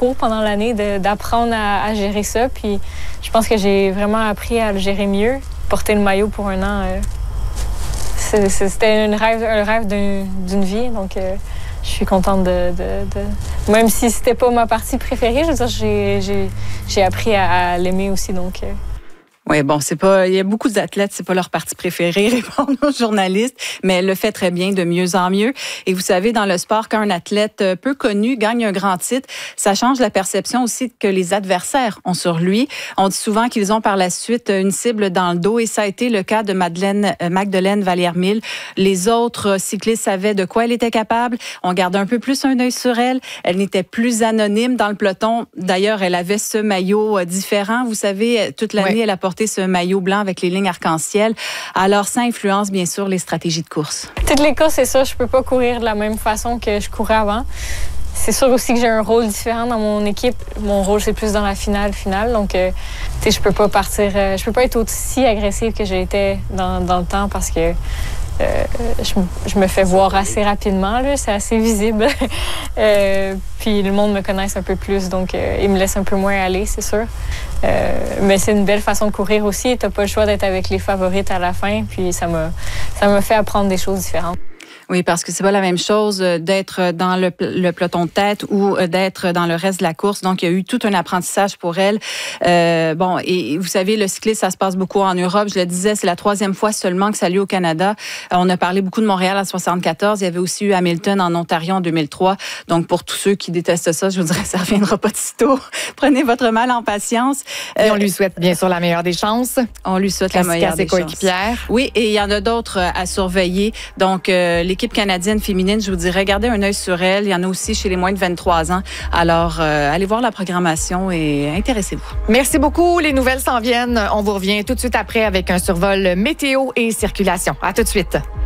cours pendant l'année, d'apprendre à gérer ça. Puis je pense que j'ai vraiment appris à le gérer mieux. Porter le maillot pour un an, c'était un rêve d'une vie. Donc je suis contente Même si c'était pas ma partie préférée, je veux dire, j'ai appris à l'aimer aussi. Donc... Oui, bon, c'est pas. Il y a beaucoup d'athlètes, c'est pas leur partie préférée, répondre aux journalistes, mais elle le fait très bien, de mieux en mieux. Et vous savez, dans le sport, quand un athlète peu connu gagne un grand titre, ça change la perception aussi que les adversaires ont sur lui. On dit souvent qu'ils ont par la suite une cible dans le dos, et ça a été le cas de Magdeleine Vallière-Mille. Les autres cyclistes savaient de quoi elle était capable. On gardait un peu plus un œil sur elle. Elle n'était plus anonyme dans le peloton. D'ailleurs, elle avait ce maillot différent. Vous savez, toute l'année, elle a porté ce maillot blanc avec les lignes arc-en-ciel. Alors, ça influence bien sûr les stratégies de course. Toutes les courses, c'est ça. Je peux pas courir de la même façon que je courais avant. C'est sûr aussi que j'ai un rôle différent dans mon équipe. Mon rôle, c'est plus dans la finale. Donc, tu sais, je peux pas partir... je peux pas être aussi agressive que j'ai été dans le temps parce que je me fais voir assez rapidement, là, c'est assez visible. Puis le monde me connaisse un peu plus, donc il me laisse un peu moins aller, c'est sûr. Mais c'est une belle façon de courir aussi. T'as pas le choix d'être avec les favorites à la fin, puis ça m'a fait apprendre des choses différentes. Oui, parce que c'est pas la même chose d'être dans le peloton de tête ou d'être dans le reste de la course. Donc, il y a eu tout un apprentissage pour elle. Bon, et vous savez, le cyclisme, ça se passe beaucoup en Europe. Je le disais, c'est la 3e fois seulement que ça a lieu au Canada. On a parlé beaucoup de Montréal en 74. Il y avait aussi eu Hamilton en Ontario en 2003. Donc, pour tous ceux qui détestent ça, je vous dirais, ça reviendra pas de sitôt. Prenez votre mal en patience. Et on lui souhaite bien sûr la meilleure des chances. On lui souhaite la meilleure des chances. Oui, et il y en a d'autres à surveiller. Donc, l'équipe canadienne féminine, je vous dirais, gardez un œil sur elle. Il y en a aussi chez les moins de 23 ans. Alors, allez voir la programmation et intéressez-vous. Merci beaucoup. Les nouvelles s'en viennent. On vous revient tout de suite après avec un survol météo et circulation. À tout de suite.